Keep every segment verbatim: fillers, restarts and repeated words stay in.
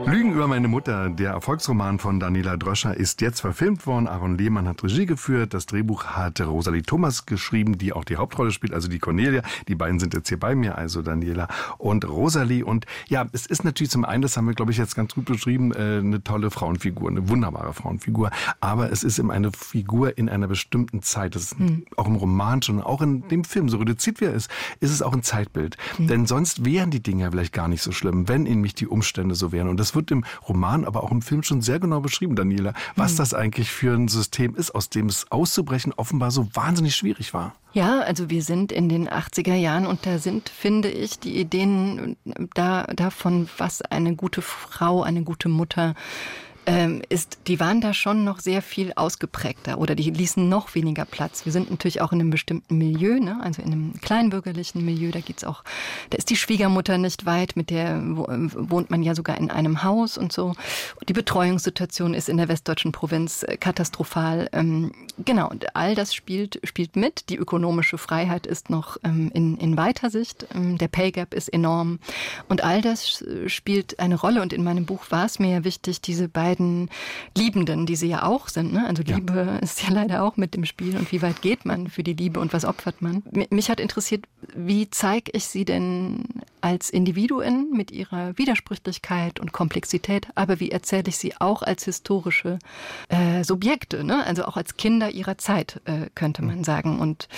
Lügen über meine Mutter, der Erfolgsroman von Daniela Dröscher, ist jetzt verfilmt worden. Aaron Lehmann hat Regie geführt. Das Drehbuch hat Rosalie Thomas geschrieben, die auch die Hauptrolle spielt, also die Cornelia. Die beiden sind jetzt hier bei mir, also Daniela und Rosalie. Und ja, es ist natürlich zum einen, das haben wir, glaube ich, jetzt ganz gut beschrieben, eine tolle Frauenfigur, eine wunderbare Frauenfigur. Aber es ist eben eine Figur in einer bestimmten Zeit. Das ist hm. auch im Roman schon, auch in dem Film, so reduziert wie er ist, ist es auch ein Zeitbild. Hm. Denn sonst wären die Dinge vielleicht gar nicht so schlimm, wenn nämlich die Umstände so wären. Und das wird im Roman, aber auch im Film schon sehr genau beschrieben, Daniela, was das eigentlich für ein System ist, aus dem es auszubrechen offenbar so wahnsinnig schwierig war. Ja, also wir sind in den achtziger Jahren und da sind, finde ich, die Ideen da, davon, was eine gute Frau, eine gute Mutter ist, die waren da schon noch sehr viel ausgeprägter oder die ließen noch weniger Platz. Wir sind natürlich auch in einem bestimmten Milieu, ne? Also in einem kleinbürgerlichen Milieu, da geht's auch, da ist die Schwiegermutter nicht weit, mit der wohnt man ja sogar in einem Haus und so. Die Betreuungssituation ist in der westdeutschen Provinz katastrophal. Ähm, genau, und all das spielt, spielt mit. Die ökonomische Freiheit ist noch ähm, in, in weiter Sicht. Ähm, der Pay Gap ist enorm und all das spielt eine Rolle und in meinem Buch war es mir ja wichtig, diese beiden Liebenden, die sie ja auch sind. Ne? Also Liebe ja. ist ja leider auch mit im Spiel. Und wie weit geht man für die Liebe und was opfert man? Mich hat interessiert, wie zeige ich sie denn als Individuen mit ihrer Widersprüchlichkeit und Komplexität, aber wie erzähle ich sie auch als historische äh, Subjekte, ne? Also auch als Kinder ihrer Zeit, äh, könnte man sagen. Und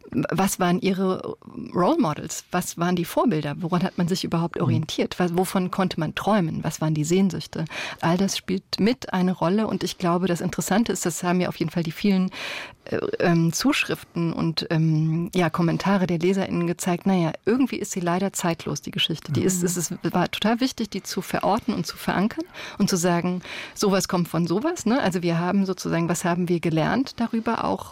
was waren ihre Role Models? Was waren die Vorbilder? Woran hat man sich überhaupt orientiert? Was, wovon konnte man träumen? Was waren die Sehnsüchte? All das spielt mit eine Rolle und ich glaube, das Interessante ist, das haben ja auf jeden Fall die vielen äh, ähm, Zuschriften und ähm, ja, Kommentare der LeserInnen gezeigt, naja, irgendwie ist sie leider zeitlos, die Geschichte. Die ist, es ist, war total wichtig, die zu verorten und zu verankern und zu sagen, sowas kommt von sowas. Ne? Also wir haben sozusagen, was haben wir gelernt darüber auch,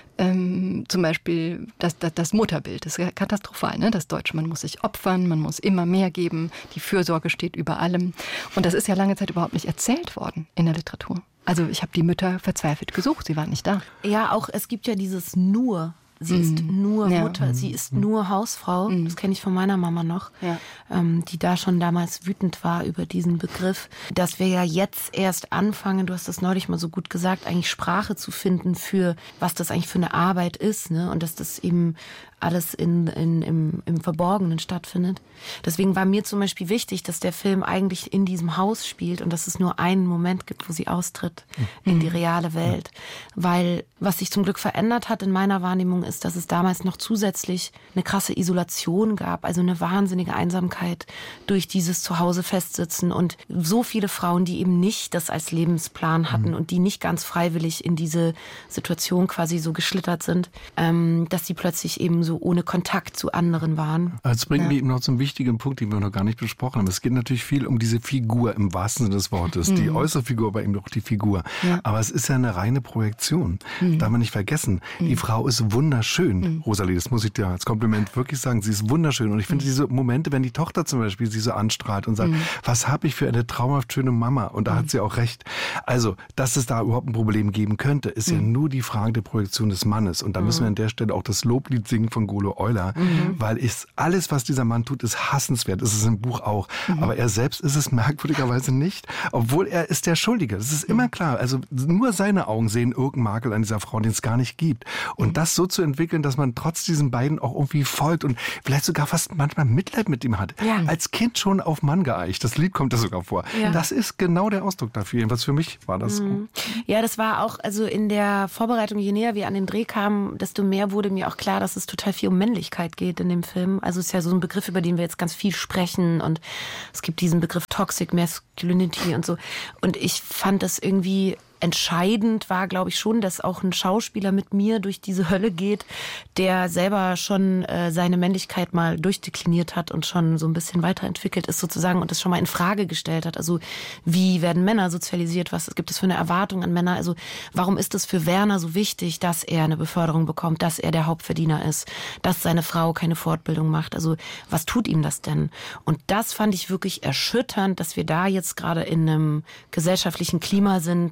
Ähm, zum Beispiel das, das, das Mutterbild, das ist katastrophal, ne? Das Deutsche, man muss sich opfern, man muss immer mehr geben, die Fürsorge steht über allem. Und das ist ja lange Zeit überhaupt nicht erzählt worden in der Literatur. Also ich habe die Mütter verzweifelt gesucht, sie waren nicht da. Ja, auch es gibt ja dieses Nur. Sie ist mm. nur ja. Mutter, sie ist mm. nur Hausfrau. Mm. Das kenne ich von meiner Mama noch, ja. ähm, die da schon damals wütend war über diesen Begriff. Dass wir ja jetzt erst anfangen, du hast das neulich mal so gut gesagt, eigentlich Sprache zu finden für, was das eigentlich für eine Arbeit ist, ne? Und dass das eben alles in, in, im, im Verborgenen stattfindet. Deswegen war mir zum Beispiel wichtig, dass der Film eigentlich in diesem Haus spielt und dass es nur einen Moment gibt, wo sie austritt mhm. in die reale Welt. Weil was sich zum Glück verändert hat in meiner Wahrnehmung ist, dass es damals noch zusätzlich eine krasse Isolation gab, also eine wahnsinnige Einsamkeit durch dieses Zuhause festsitzen und so viele Frauen, die eben nicht das als Lebensplan hatten mhm. und die nicht ganz freiwillig in diese Situation quasi so geschlittert sind, ähm, dass sie plötzlich eben so ohne Kontakt zu anderen waren. Das bringt ja. mich eben noch zum wichtigen Punkt, den wir noch gar nicht besprochen haben. Es geht natürlich viel um diese Figur im wahrsten Sinne des Wortes. Mhm. Die äußere Figur, aber eben auch die Figur. Ja. Aber es ist ja eine reine Projektion. Mhm. Darf man nicht vergessen. Mhm. Die Frau ist wunderschön. Mhm. Rosalie, das muss ich dir als Kompliment wirklich sagen. Sie ist wunderschön. Und ich finde mhm. diese Momente, wenn die Tochter zum Beispiel sie so anstrahlt und sagt, mhm. was habe ich für eine traumhaft schöne Mama? Und da mhm. hat sie auch recht. Also, dass es da überhaupt ein Problem geben könnte, ist mhm. ja nur die Frage der Projektion des Mannes. Und da müssen wir an der Stelle auch das Loblied singen von Golo Euler, mhm. weil ist alles, was dieser Mann tut, ist hassenswert. Das ist im Buch auch. Mhm. Aber er selbst ist es merkwürdigerweise nicht, obwohl er ist der Schuldige. Das ist immer klar. Also nur seine Augen sehen irgendeinen Makel an dieser Frau, den es gar nicht gibt. Und mhm. das so zu entwickeln, dass man trotz diesen beiden auch irgendwie folgt und vielleicht sogar fast manchmal Mitleid mit ihm hat. Ja. Als Kind schon auf Mann geeicht. Das Lied kommt da sogar vor. Ja. Das ist genau der Ausdruck dafür. Was für mich war das. Mhm. Ja, das war auch, also in der Vorbereitung, je näher wir an den Dreh kamen, desto mehr wurde mir auch klar, dass es total viel um Männlichkeit geht in dem Film. Also es ist ja so ein Begriff, über den wir jetzt ganz viel sprechen und es gibt diesen Begriff Toxic Masculinity und so. Und ich fand das irgendwie entscheidend war, glaube ich, schon, dass auch ein Schauspieler mit mir durch diese Hölle geht, der selber schon äh, seine Männlichkeit mal durchdekliniert hat und schon so ein bisschen weiterentwickelt ist sozusagen und das schon mal in Frage gestellt hat. Also wie werden Männer sozialisiert? Was gibt es für eine Erwartung an Männer? Also warum ist es für Werner so wichtig, dass er eine Beförderung bekommt, dass er der Hauptverdiener ist, dass seine Frau keine Fortbildung macht? Also was tut ihm das denn? Und das fand ich wirklich erschütternd, dass wir da jetzt gerade in einem gesellschaftlichen Klima sind, wo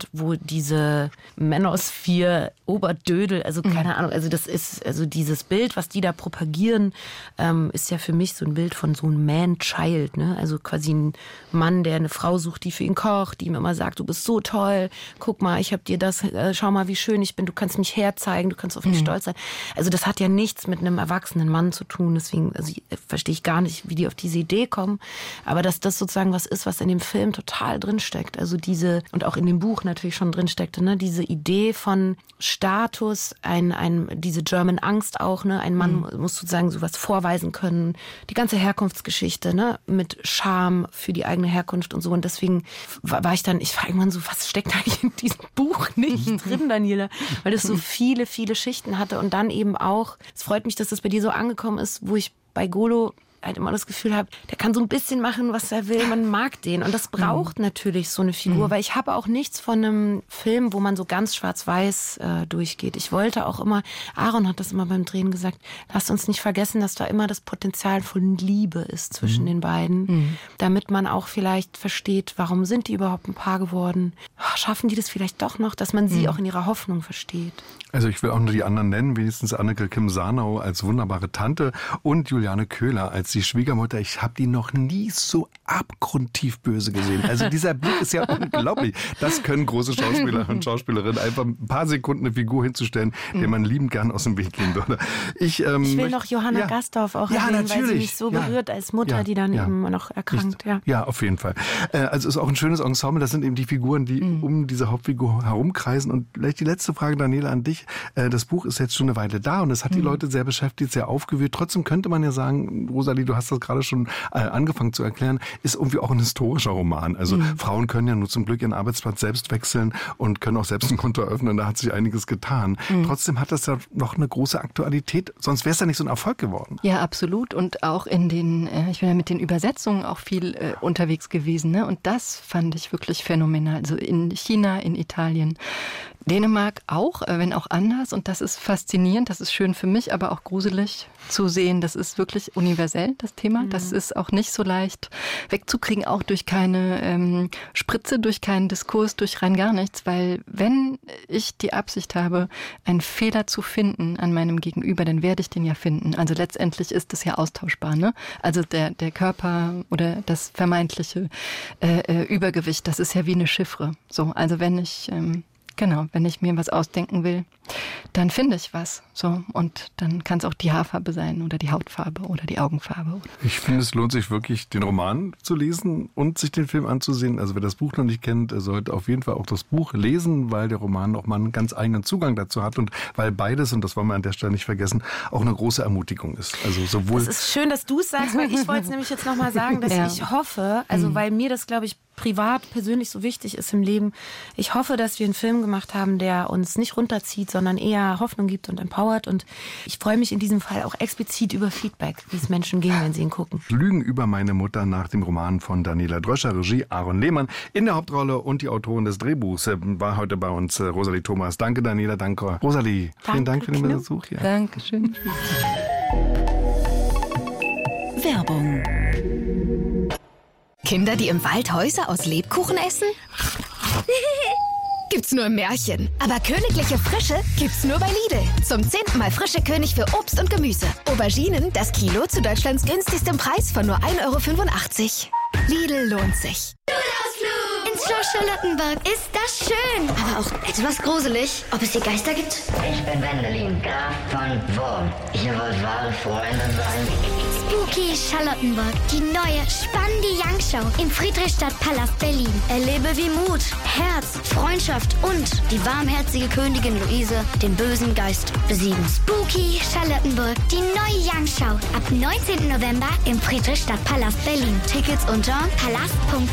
diese Manosphere, Oberdödel, also keine mhm. Ahnung, also das ist, also dieses Bild, was die da propagieren, ähm, ist ja für mich so ein Bild von so einem Man-Child, ne? Also quasi ein Mann, der eine Frau sucht, die für ihn kocht, die ihm immer sagt, du bist so toll, guck mal, ich hab dir das, äh, schau mal, wie schön ich bin, du kannst mich herzeigen, du kannst auf mich mhm. stolz sein. Also das hat ja nichts mit einem erwachsenen Mann zu tun, deswegen also ich, äh, verstehe ich gar nicht, wie die auf diese Idee kommen, aber dass das sozusagen was ist, was in dem Film total drinsteckt, also diese, und auch in dem Buch natürlich schon drinsteckte, ne, diese Idee von Status, ein, ein, diese German Angst auch, ne, ein Mann mhm. muss sozusagen sowas vorweisen können, die ganze Herkunftsgeschichte, ne, mit Scham für die eigene Herkunft und so, und deswegen war, war ich dann, ich war irgendwann so, was steckt eigentlich in diesem Buch nicht drin, Daniela, weil es so viele, viele Schichten hatte und dann eben auch, es freut mich, dass das bei dir so angekommen ist, wo ich bei Golo halt immer das Gefühl habe, der kann so ein bisschen machen, was er will, man mag den. Und das braucht mhm. natürlich so eine Figur, mhm. weil ich habe auch nichts von einem Film, wo man so ganz schwarz-weiß äh, durchgeht. Ich wollte auch immer, Aaron hat das immer beim Drehen gesagt, lasst uns nicht vergessen, dass da immer das Potenzial von Liebe ist zwischen mhm. den beiden, mhm. damit man auch vielleicht versteht, warum sind die überhaupt ein Paar geworden? Schaffen die das vielleicht doch noch, dass man sie mhm. auch in ihrer Hoffnung versteht? Also ich will auch nur die anderen nennen, wenigstens Anneke Kim-Sarnau als wunderbare Tante und Juliane Köhler als die Schwiegermutter. Ich habe die noch nie so abgrundtief böse gesehen. Also dieser Blick ist ja unglaublich. Das können große Schauspieler und Schauspielerinnen, einfach ein paar Sekunden eine Figur hinzustellen, mhm. der man liebend gern aus dem Weg gehen würde. Ich, ähm, ich will noch Johanna ja. Gastorf auch ja, erwähnen, natürlich. weil sie mich so berührt ja. als Mutter, ja. die dann ja. eben noch erkrankt. Ja. ja, auf jeden Fall. Also es ist auch ein schönes Ensemble. Das sind eben die Figuren, die mhm. um diese Hauptfigur herumkreisen. Und vielleicht die letzte Frage, Daniela, an dich. Das Buch ist jetzt schon eine Weile da und es hat mhm. die Leute sehr beschäftigt, sehr aufgewühlt. Trotzdem könnte man ja sagen, Rosalie, du hast das gerade schon angefangen zu erklären, ist irgendwie auch ein historischer Roman. Also mhm. Frauen können ja nur zum Glück ihren Arbeitsplatz selbst wechseln und können auch selbst ein Konto eröffnen. Da hat sich einiges getan. Mhm. Trotzdem hat das ja noch eine große Aktualität. Sonst wäre es ja nicht so ein Erfolg geworden. Ja, absolut. Und auch in den, ich bin ja mit den Übersetzungen auch viel äh, unterwegs gewesen. Ne? Und das fand ich wirklich phänomenal. Also in China, in Italien, Dänemark auch, wenn auch anders. Und das ist faszinierend, das ist schön für mich, aber auch gruselig zu sehen. Das ist wirklich universell, das Thema. Mhm. Das ist auch nicht so leicht wegzukriegen, auch durch keine ähm, Spritze, durch keinen Diskurs, durch rein gar nichts. Weil wenn ich die Absicht habe, einen Fehler zu finden an meinem Gegenüber, dann werde ich den ja finden. Also letztendlich ist es ja austauschbar, ne? Also der, der Körper oder das vermeintliche äh, Übergewicht, das ist ja wie eine Chiffre. So, also wenn ich... Ähm, Genau, wenn ich mir was ausdenken will, dann finde ich was. So, und dann kann es auch die Haarfarbe sein oder die Hautfarbe oder die Augenfarbe. Ich finde, es lohnt sich wirklich, den Roman zu lesen und sich den Film anzusehen. Also wer das Buch noch nicht kennt, sollte auf jeden Fall auch das Buch lesen, weil der Roman noch mal einen ganz eigenen Zugang dazu hat und weil beides, und das wollen wir an der Stelle nicht vergessen, auch eine große Ermutigung ist. Also sowohl. Es ist schön, dass du es sagst, weil ich wollte es nämlich jetzt noch mal sagen, dass ja. ich hoffe, also mhm. weil mir das, glaube ich, privat, persönlich so wichtig ist im Leben. Ich hoffe, dass wir einen Film gemacht haben, der uns nicht runterzieht, sondern eher Hoffnung gibt und empowert. Und ich freue mich in diesem Fall auch explizit über Feedback, wie es Menschen gehen, wenn sie ihn gucken. Lügen über meine Mutter nach dem Roman von Daniela Dröscher, Regie Aaron Lehmann. In der Hauptrolle und die Autorin des Drehbuchs war heute bei uns Rosalie Thomas. Danke Daniela, danke Rosalie. Danke, vielen Dank für den Besuch hier. Dankeschön. Werbung. Kinder, die im Wald Häuser aus Lebkuchen essen? Gibt's nur im Märchen. Aber königliche Frische gibt's nur bei Lidl. Zum zehnten Mal frische König für Obst und Gemüse. Auberginen, das Kilo zu Deutschlands günstigstem Preis von nur ein Euro fünfundachtzig. Lidl lohnt sich. Ins Schloss Charlottenburg. Ist das schön. Aber auch etwas gruselig. Ob es hier Geister gibt? Ich bin Wendelin, Graf von Wurm. Ihr wollt wahre Freunde sein? Spooky Charlottenburg. Die neue, spannende Young-Show im Friedrichstadt-Palast Berlin. Erlebe, wie Mut, Herz, Freundschaft und die warmherzige Königin Luise den bösen Geist besiegen. Spooky Charlottenburg. Die neue Young-Show. Ab neunzehnten November im Friedrichstadt-Palast Berlin. Tickets unter palast punkt